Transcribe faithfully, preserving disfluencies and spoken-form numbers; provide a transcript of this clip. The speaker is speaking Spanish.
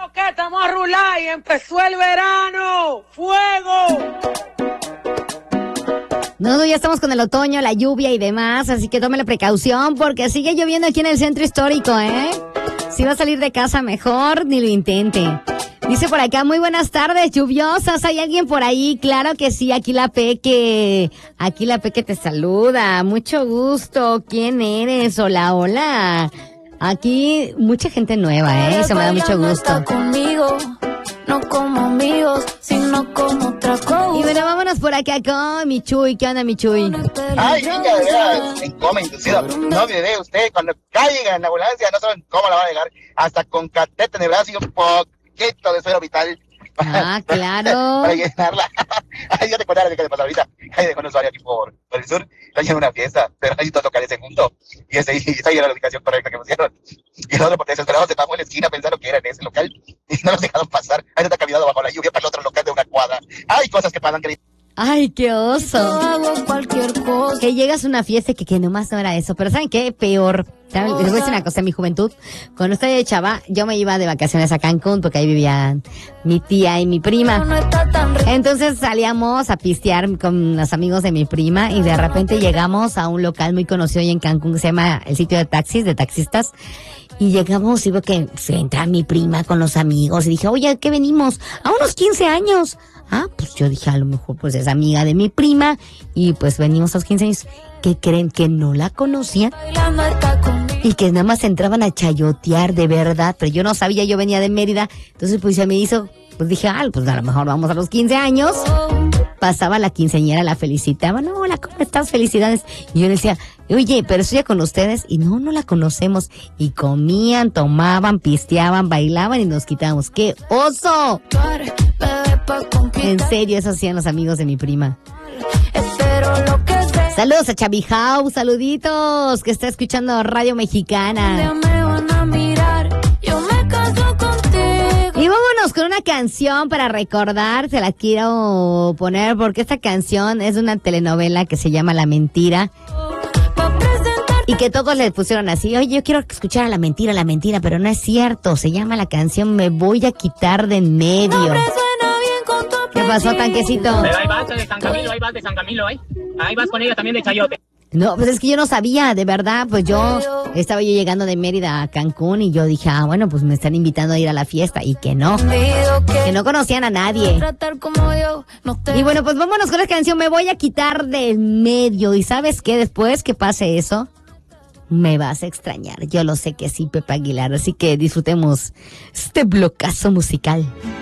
que estamos a rular y empezó el verano. ¡Fuego! No, no, ya estamos con el otoño, la lluvia y demás, así que tome la precaución porque sigue lloviendo aquí en el centro histórico, ¿eh? Si va a salir de casa mejor, ni lo intente. Dice por acá, muy buenas tardes, lluviosas. ¿Hay alguien por ahí? Claro que sí, aquí la Peque. Aquí la Peque te saluda. Mucho gusto. ¿Quién eres? Hola, hola. Aquí mucha gente nueva, ¿eh? Eso me da mucho gusto. Conmigo, no como amigos, sino como otra cosa. Y bueno, vámonos por acá con mi Chuy. ¿Qué onda, mi Chuy? Ay, niña, de veras, en coma inducido. No me ve usted, cuando caiga en la ambulancia, no saben cómo la va a dejar. Hasta con catéter en el brazo y un poquito de suero vital. Ah, claro. Para llenarla. Ay, ya te contaré de qué le pasa ahorita. Ay, dejó un usuario aquí por, por el sur. Está en una fiesta, pero ahí todos locales se juntó. Y ese, y esa era la ubicación correcta que pusieron. Y el otro, porque desesperados se paró en la esquina pensando que era en ese local. Y no los dejaron pasar. Ahí está caminando bajo la lluvia para el otro local de una cuadra. Hay cosas que pasan, querido. Ay, qué oso. Hago cualquier cosa. Que llegas a una fiesta que, que nomás no era eso. Pero ¿saben qué? Peor. ¿Saben? Les voy a decir una cosa, en mi juventud, cuando estaba de chava, yo me iba de vacaciones a Cancún porque ahí vivían mi tía y mi prima. Entonces salíamos a pistear con los amigos de mi prima y de repente llegamos a un local muy conocido ahí en Cancún que se llama el sitio de taxis, de taxistas. Y llegamos y veo que se entra mi prima con los amigos y dije, oye, ¿qué venimos? A unos quince años. Ah, pues yo dije, a lo mejor pues es amiga de mi prima y pues venimos a los quince años. ¿Qué creen? Que no la conocían y que nada más entraban a chayotear de verdad, pero yo no sabía, yo venía de Mérida, entonces pues se me hizo, pues dije, ah, pues a lo mejor vamos a los quince años. Pasaba la quinceañera, la felicitaba, no, hola, ¿cómo estás? Felicidades. Y yo le decía, oye, pero estoy ya con ustedes, y no, no la conocemos, y comían, tomaban, pisteaban, bailaban y nos quitábamos. ¡Qué oso! En serio, eso hacían los amigos de mi prima. Saludos a Chavijau, saluditos, que está escuchando Radio Mexicana. Y vámonos con una canción para recordar, se la quiero poner porque esta canción es de una telenovela que se llama La Mentira. Y que todos le pusieron así, oye, yo quiero escuchar a La Mentira, La Mentira, pero no es cierto, se llama la canción Me Voy a Quitar de En Medio. ¿Qué pasó, tanquecito? Pero ahí vas de San Camilo, ahí vas de San Camilo, ahí. Ahí vas con ella también de Chayote. No, pues es que yo no sabía, de verdad, pues yo estaba yo llegando de Mérida a Cancún y yo dije, ah, bueno, pues me están invitando a ir a la fiesta y que no, que no conocían a nadie. Y bueno, pues vámonos con la canción Me Voy a Quitar de En Medio. ¿Y sabes qué? Después que pase eso, me vas a extrañar. Yo lo sé que sí, Pepe Aguilar, así que disfrutemos este blocazo musical.